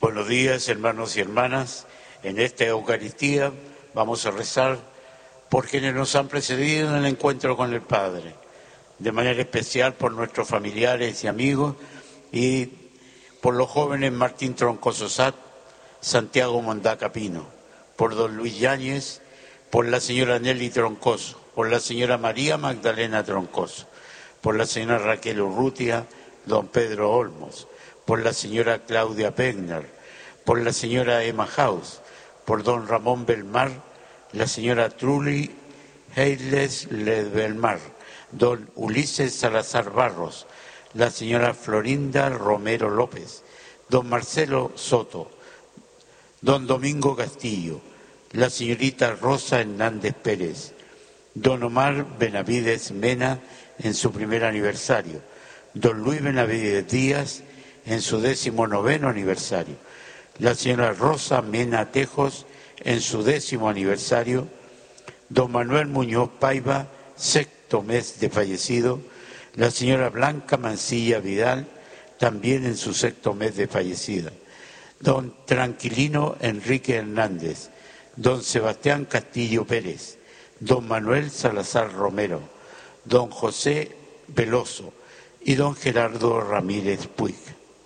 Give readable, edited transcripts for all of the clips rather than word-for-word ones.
Buenos días, hermanos y hermanas. En esta Eucaristía vamos a rezar por quienes nos han precedido en el encuentro con el Padre, de manera especial por nuestros familiares y amigos y por los jóvenes Martín Troncoso Sat, Santiago Mondaca Pino, por don Luis Yáñez, por la señora Nelly Troncoso, por la señora María Magdalena Troncoso, por la señora Raquel Urrutia, don Pedro Olmos, por la señora Claudia Pegner, por la señora Emma House, por don Ramón Belmar, la señora Trulli Heiles Ledbelmar, don Ulises Salazar Barros, la señora Florinda Romero López, don Marcelo Soto, don Domingo Castillo, la señorita Rosa Hernández Pérez, don Omar Benavides Mena en su primer aniversario, don Luis Benavides Díaz en su 19º aniversario, la señora Rosa Mena Tejos en su 10º aniversario, don Manuel Muñoz Paiva, 6º mes de fallecido, la señora Blanca Mancilla Vidal, también en su 6º mes de fallecida, don Tranquilino Enrique Hernández, don Sebastián Castillo Pérez, don Manuel Salazar Romero, don José Veloso y don Gerardo Ramírez Puig.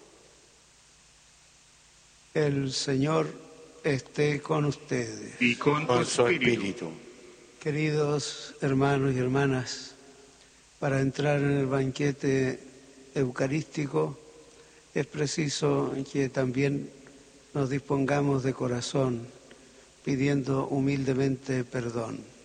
El Señor esté con ustedes. Y con su espíritu. Queridos hermanos y hermanas, para entrar en el banquete eucarístico es preciso que también nos dispongamos de corazón, pidiendo humildemente perdón.